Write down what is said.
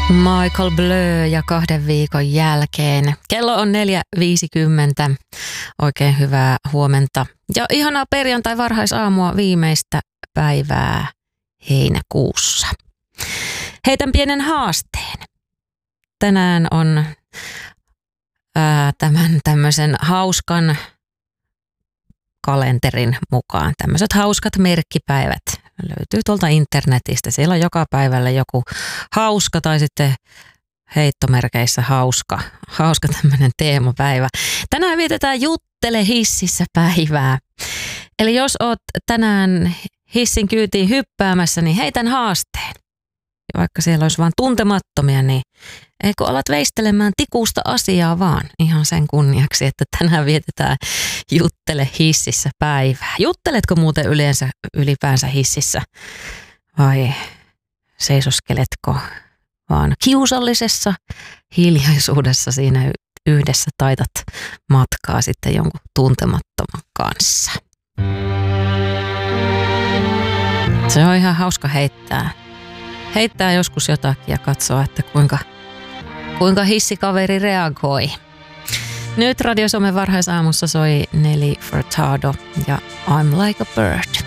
Michael Bleu ja 2 viikon jälkeen. Kello on 4.50. Oikein hyvää huomenta. Ja ihanaa perjantai varhaisaamua viimeistä päivää heinäkuussa. Heitän pienen haasteen. Tänään on tämän tämmöisen hauskan kalenterin mukaan. Tämmöiset hauskat merkkipäivät löytyy tuolta internetistä. Siellä on joka päivällä joku hauska tai sitten heittomerkeissä hauska tämmöinen teemapäivä. Tänään vietetään Juttele hississä päivää. Eli jos oot tänään hissin kyytiin hyppäämässä, niin heitän haasteen. Ja vaikka siellä olisi vaan tuntemattomia, niin eikö alat veistelemään tikusta asiaa vaan ihan sen kunniaksi, että tänään vietetään Juttele hississä päivää. Jutteletko muuten ylipäänsä hississä vai seisoskeletko vaan kiusallisessa hiljaisuudessa siinä yhdessä taitat matkaa sitten jonkun tuntemattoman kanssa? Se on ihan hauska heittää joskus jotakin ja katsoa, että kuinka hissikaveri reagoi. Nyt Radio Suomen varhaisaamussa soi Nelly Furtado ja I'm Like a Bird.